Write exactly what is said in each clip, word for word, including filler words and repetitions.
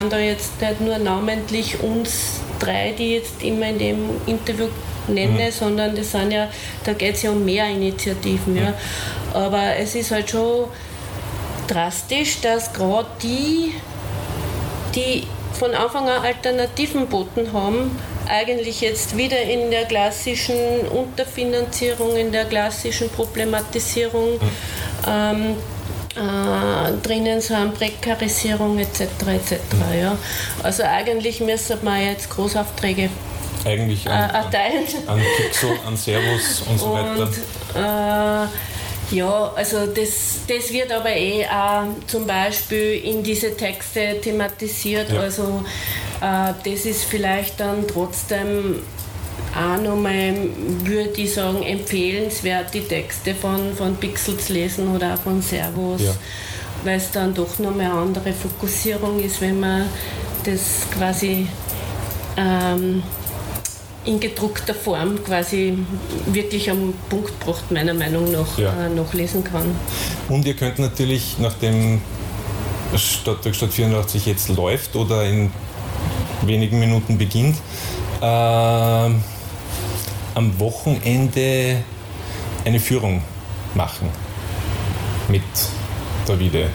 da jetzt nicht nur namentlich uns drei, die jetzt immer in dem Interview nenne, mhm. sondern das sind ja, da geht es ja um mehr Initiativen. Ja. Aber es ist halt schon drastisch, dass gerade die, die von Anfang an Alternativen geboten haben, eigentlich jetzt wieder in der klassischen Unterfinanzierung, in der klassischen Problematisierung mhm. ähm, äh, drinnen sind, Prekarisierung et cetera et cetera. Mhm. Ja. Also eigentlich müssen wir jetzt Großaufträge eigentlich an, äh, erteilen. An, an Pixel, an Servus und so weiter. Und, äh, ja, also das, das wird aber eh auch zum Beispiel in diese Texte thematisiert. Ja. Also äh, das ist vielleicht dann trotzdem auch nochmal, würde ich sagen, empfehlenswert, die Texte von, von Pixel zu lesen oder auch von Servus, ja. weil es dann doch nochmal eine andere Fokussierung ist, wenn man das quasi ähm, in gedruckter Form quasi wirklich am Punkt gebracht, meiner Meinung nach, ja. äh, nachlesen kann. Und ihr könnt natürlich, nachdem Stadtwerkstatt vierundachtzig jetzt läuft oder in wenigen Minuten beginnt, äh, am Wochenende eine Führung machen mit Davide.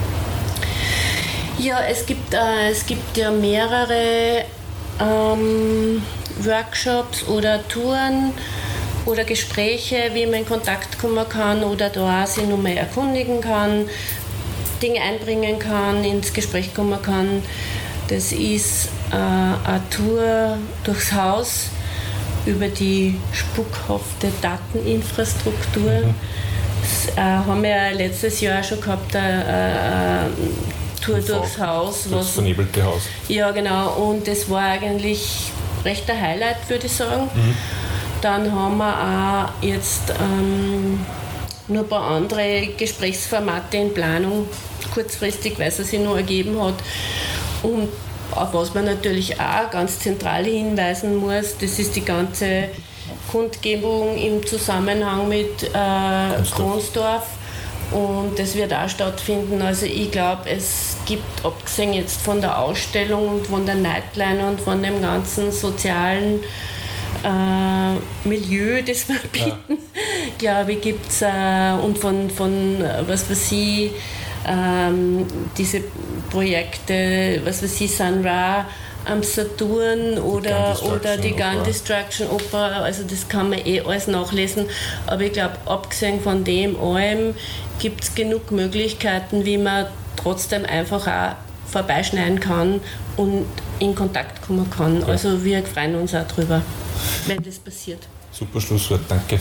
Ja, es gibt, äh, es gibt ja mehrere ähm, Workshops oder Touren oder Gespräche, wie man in Kontakt kommen kann oder da sich nochmal erkundigen kann, Dinge einbringen kann, ins Gespräch kommen kann. Das ist äh, eine Tour durchs Haus über die spukhafte Dateninfrastruktur. Mhm. Das äh, haben wir ja letztes Jahr schon gehabt, eine äh, Tour durchs Haus. Das vernebelte Haus. Ja, genau. Und das war eigentlich recht ein Highlight, würde ich sagen. Mhm. Dann haben wir auch jetzt ähm, nur ein paar andere Gesprächsformate in Planung, kurzfristig, weil es sich noch ergeben hat. Und auf was man natürlich auch ganz zentral hinweisen muss, das ist die ganze Kundgebung im Zusammenhang mit äh, Kronsdorf. Und das wird auch stattfinden. Also ich glaube, es gibt, abgesehen jetzt von der Ausstellung und von der Nightline und von dem ganzen sozialen äh, Milieu, das wir bieten, ja. glaube ich, gibt es äh, und von, von was weiß ich, ähm, diese Projekte, was weiß ich, Sun Ra am Saturn oder, oder die Gun Destruction Opera, also das kann man eh alles nachlesen, aber ich glaube, abgesehen von dem allem gibt es genug Möglichkeiten, wie man trotzdem einfach auch vorbeischneiden kann und in Kontakt kommen kann. Ja. Also wir freuen uns auch drüber, wenn das passiert. Super Schlusswort, danke.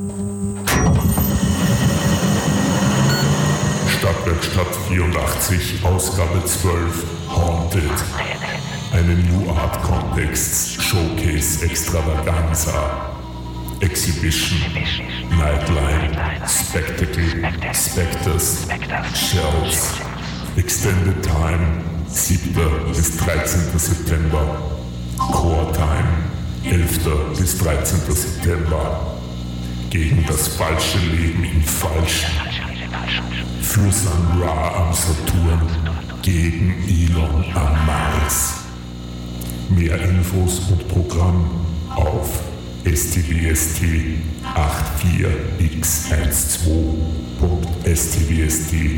Stadtwerkstatt vierundachtzig, Ausgabe zwölf, Haunted. Eine New Art Context Showcase Extravaganza. Exhibition, Nightline, Spectacle, Spectres, Shells. Extended Time, siebter bis dreizehnter September. Core Time, elfter bis dreizehnter September. Gegen das falsche Leben im Falschen. Für Sun Ra am Saturn, gegen Elon am Mars. Mehr Infos und Programm auf S T W S T achtzig x zwölf punkt s t w s t